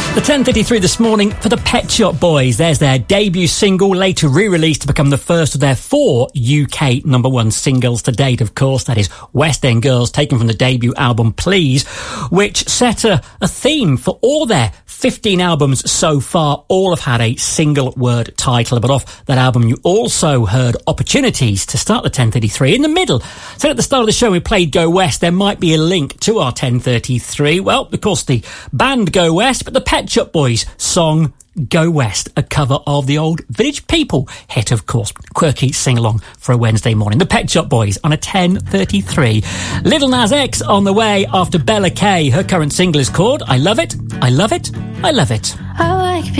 The 10:33 this morning for the Pet Shop Boys. There's their debut single, later re-released to become the first of their 4 UK #1 singles to date, of course. That is West End Girls, taken from the debut album Please, which set a theme for all their 15 albums so far. All have had a single word title, but off that album you also heard Opportunities to start the 10:33. In the middle, so at the start of the show we played Go West. There might be a link to our 10:33. Well, of course the band Go West, but the Pet Shop Boys song Go West, a cover of the old Village People hit, of course. Quirky sing-along for a Wednesday morning. The Pet Shop Boys on a 10:33. Lil Nas X on the way after Bella K. Her current single is called I Love It, I Love It, I Love It. I like